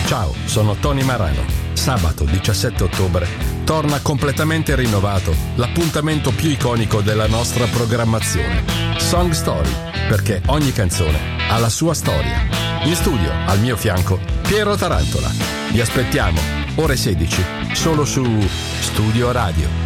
Ciao, sono Tony Marano. Sabato 17 ottobre torna completamente rinnovato l'appuntamento più iconico della nostra programmazione, Song Story, perché ogni canzone ha la sua storia. In studio, al mio fianco, Piero Tarantola. Vi aspettiamo, ore 16, solo su Studio Radio.